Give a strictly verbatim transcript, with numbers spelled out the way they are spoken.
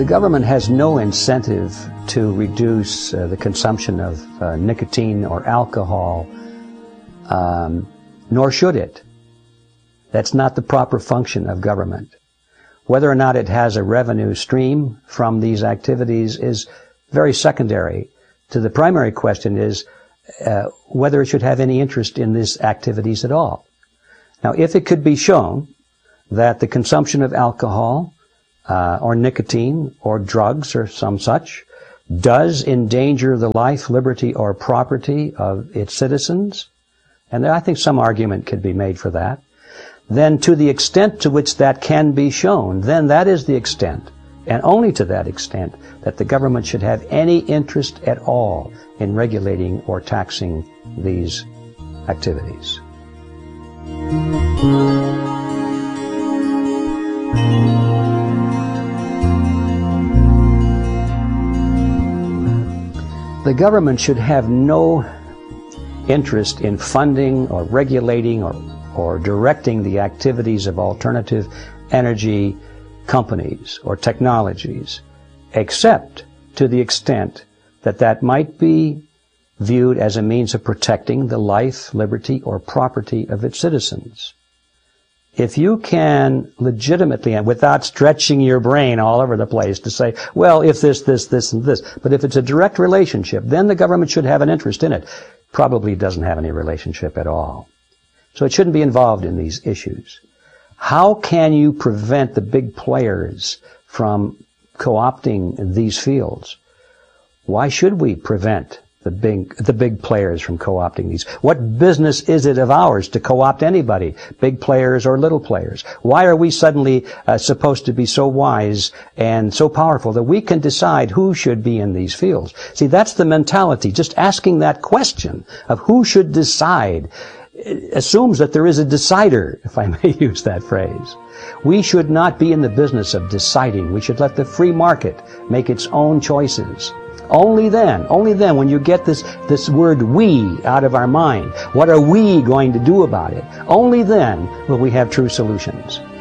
The government has no incentive to reduce uh, the consumption of uh, nicotine or alcohol, um, nor should it. That's not the proper function of government. Whether or not it has a revenue stream from these activities is very secondary. To the primary question is uh, whether it should have any interest in these activities at all. Now, if it could be shown that the consumption of alcohol uh, or nicotine or drugs or some such does endanger the life, liberty, or property of its citizens, and I think some argument could be made for that, then to the extent to which that can be shown, then that is the extent, and only to that extent, that the government should have any interest at all in regulating or taxing these activities. The government should have no interest in funding or regulating or or directing the activities of alternative energy companies or technologies, except to the extent that that might be viewed as a means of protecting the life, liberty, or property of its citizens. If you can legitimately, and without stretching your brain all over the place to say, well, if this, this, this, and this, but if it's a direct relationship, then the government should have an interest in it. Probably doesn't have any relationship at all. So it shouldn't be involved in these issues. How can you prevent the big players from co-opting these fields? Why should we prevent the big, the big players from co-opting these? What business is it of ours to co-opt anybody, big players or little players? Why are we suddenly uh, supposed to be so wise and so powerful that we can decide who should be in these fields? See, that's the mentality. Just asking that question of who should decide assumes that there is a decider, if I may use that phrase. We should not be in the business of deciding. We should let the free market make its own choices. Only then, only then, when you get this, this word we out of our mind, what are we going to do about it? Only then will we have true solutions.